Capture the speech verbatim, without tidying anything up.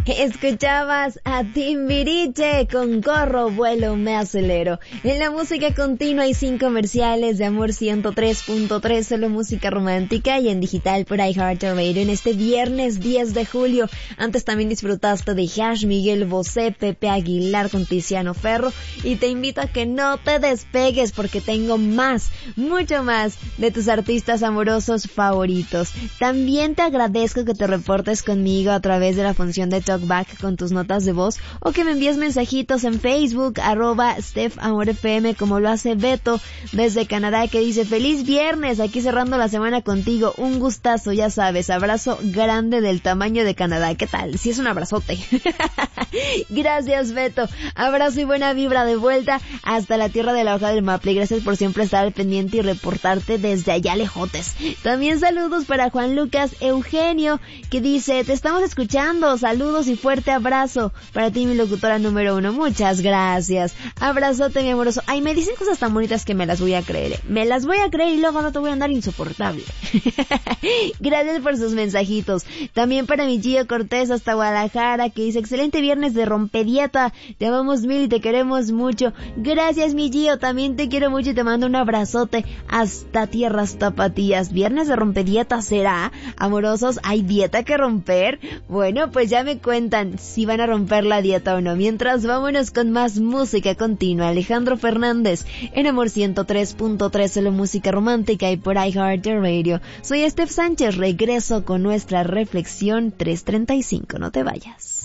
Escuchabas a Timbiriche con Corro, Vuelo, Me Acelero. En la música continua y sin comerciales de Amor ciento tres punto tres, solo música romántica y en digital por iHeartRadio en este viernes diez de julio. Antes también disfrutaste de Hash, Miguel Bosé, Pepe Aguilar con Tiziano Ferro y te invito a que no te despegues porque tengo más, mucho más de tus artistas amorosos favoritos. También te agradezco que te reportes conmigo a través de la función de Talkback con tus notas de voz o que me envíes mensajitos en Facebook, arroba StephAmorFM, como lo hace Beto desde Canadá, que dice: feliz viernes, aquí cerrando la semana contigo, un gustazo, ya sabes, abrazo grande del tamaño de Canadá. ¿Qué tal? Sí, es un abrazote. Gracias, Beto, abrazo y buena vibra de vuelta hasta la tierra de la hoja del maple. Gracias por siempre estar al pendiente y reportarte desde allá lejotes. También saludos para Juan Lucas Eugenio, que dice: te estamos escuchando, saludos y fuerte abrazo para ti, mi locutora número uno. Muchas gracias. Abrazote, mi amoroso. Ay, me dicen cosas tan bonitas que me las voy a creer. Me las voy a creer y luego no te voy a andar insoportable. Gracias por sus mensajitos. También para mi Gio Cortés hasta Guadalajara, que dice: excelente viernes de rompedieta. Te amamos mil y te queremos mucho. Gracias, mi Gio. También te quiero mucho y te mando un abrazote hasta tierras tapatías. Viernes de rompedieta será. Amorosos, ¿hay dieta que romper? Bueno, pues ya me cuentan si van a romper la dieta o no. Mientras, vámonos con más música continua. Alejandro Fernández en Amor ciento tres punto tres, solo música romántica y por iHeartRadio. Soy Steph Sánchez, regreso con nuestra reflexión tres treinta y cinco. No te vayas.